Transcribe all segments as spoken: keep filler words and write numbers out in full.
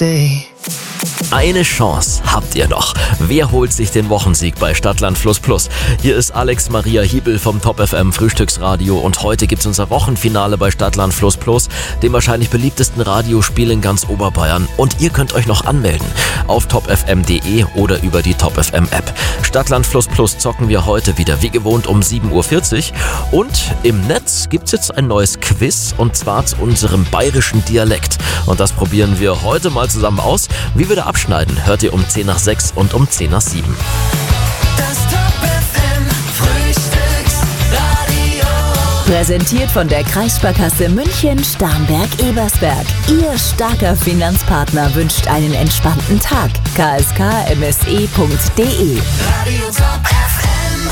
day. Eine Chance habt ihr noch. Wer holt sich den Wochensieg bei Stadtland Fluss Plus? Hier ist Alex Maria Hiebel vom Top F M Frühstücksradio und heute gibt's unser Wochenfinale bei Stadtland Fluss Plus, dem wahrscheinlich beliebtesten Radiospiel in ganz Oberbayern. Und ihr könnt euch noch anmelden auf top f m punkt d e oder über die Top F M App. Stadtland Fluss Plus zocken wir heute wieder wie gewohnt um sieben Uhr vierzig und im Netz gibt's jetzt ein neues Quiz und zwar zu unserem bayerischen Dialekt. Und das probieren wir heute mal zusammen aus. Wie wir da abschneiden, hört ihr um zehn nach sechs und um zehn nach sieben. Das Top F M Frühstücksradio. Präsentiert von der Kreissparkasse München, Starnberg, Ebersberg. Ihr starker Finanzpartner wünscht einen entspannten Tag. k s k m s e punkt d e. Radio Top F M.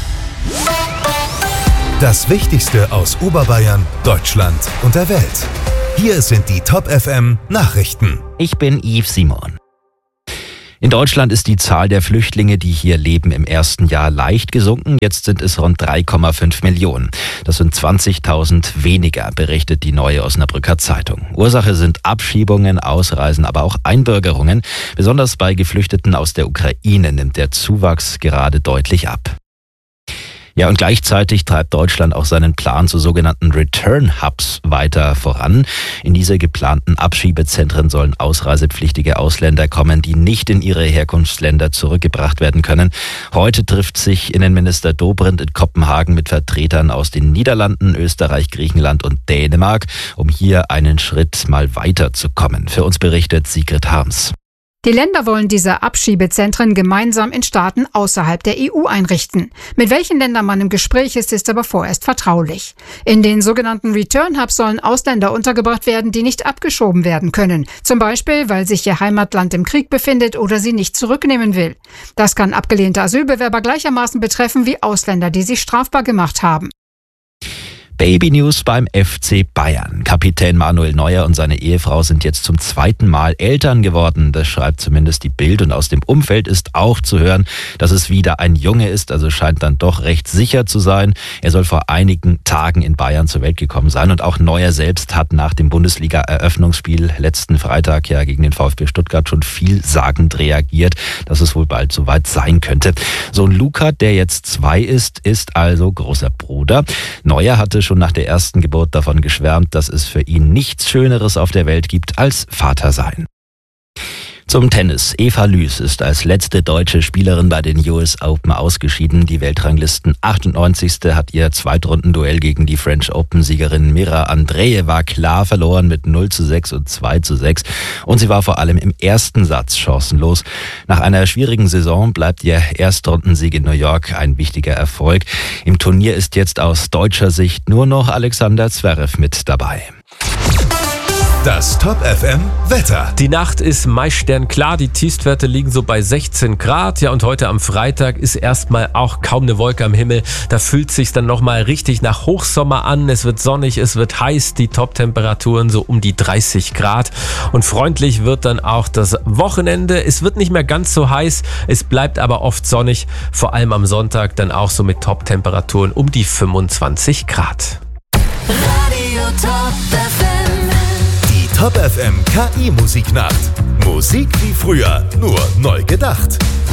Das Wichtigste aus Oberbayern, Deutschland und der Welt. Hier sind die Top F M Nachrichten. Ich bin Yves Simon. In Deutschland ist die Zahl der Flüchtlinge, die hier leben, im ersten Jahr leicht gesunken. Jetzt sind es rund drei Komma fünf Millionen. Das sind zwanzigtausend weniger, berichtet die Neue Osnabrücker Zeitung. Ursache sind Abschiebungen, Ausreisen, aber auch Einbürgerungen. Besonders bei Geflüchteten aus der Ukraine nimmt der Zuwachs gerade deutlich ab. Ja, und gleichzeitig treibt Deutschland auch seinen Plan zu sogenannten Return Hubs weiter voran. In diese geplanten Abschiebezentren sollen ausreisepflichtige Ausländer kommen, die nicht in ihre Herkunftsländer zurückgebracht werden können. Heute trifft sich Innenminister Dobrindt in Kopenhagen mit Vertretern aus den Niederlanden, Österreich, Griechenland und Dänemark, um hier einen Schritt mal weiterzukommen. Für uns berichtet Sigrid Harms. Die Länder wollen diese Abschiebezentren gemeinsam in Staaten außerhalb der E U einrichten. Mit welchen Ländern man im Gespräch ist, ist aber vorerst vertraulich. In den sogenannten Return Hubs sollen Ausländer untergebracht werden, die nicht abgeschoben werden können. Zum Beispiel, weil sich ihr Heimatland im Krieg befindet oder sie nicht zurücknehmen will. Das kann abgelehnte Asylbewerber gleichermaßen betreffen wie Ausländer, die sich strafbar gemacht haben. Baby-News beim F C Bayern. Kapitän Manuel Neuer und seine Ehefrau sind jetzt zum zweiten Mal Eltern geworden. Das schreibt zumindest die Bild. Und aus dem Umfeld ist auch zu hören, dass es wieder ein Junge ist. Also scheint dann doch recht sicher zu sein. Er soll vor einigen Tagen in Bayern zur Welt gekommen sein. Und auch Neuer selbst hat nach dem Bundesliga-Eröffnungsspiel letzten Freitag ja gegen den VfB Stuttgart schon vielsagend reagiert, dass es wohl bald soweit sein könnte. Sohn Luca, der jetzt zwei ist, ist also großer Bruder. Neuer hatte schon nach der ersten Geburt davon geschwärmt, dass es für ihn nichts Schöneres auf der Welt gibt als Vater sein. Zum Tennis. Eva Lüß ist als letzte deutsche Spielerin bei den U S Open ausgeschieden. Die Weltranglisten achtundneunzigste hat ihr Zweitrundenduell gegen die French Open-Siegerin Mira Andreeva klar verloren mit null zu sechs und zwei zu sechs. Und sie war vor allem im ersten Satz chancenlos. Nach einer schwierigen Saison bleibt ihr Erstrundensieg in New York ein wichtiger Erfolg. Im Turnier ist jetzt aus deutscher Sicht nur noch Alexander Zverev mit dabei. Das Top F M Wetter. Die Nacht ist meist sternklar, die Tiefstwerte liegen so bei sechzehn Grad. Ja, und heute am Freitag ist erstmal auch kaum eine Wolke am Himmel. Da fühlt sich's dann nochmal richtig nach Hochsommer an. Es wird sonnig, es wird heiß, die Top-Temperaturen so um die dreißig Grad. Und freundlich wird dann auch das Wochenende. Es wird nicht mehr ganz so heiß, es bleibt aber oft sonnig. Vor allem am Sonntag dann auch so mit Top-Temperaturen um die fünfundzwanzig Grad. Radio Top F M. Top F M K I-Musiknacht. Musik wie früher, nur neu gedacht.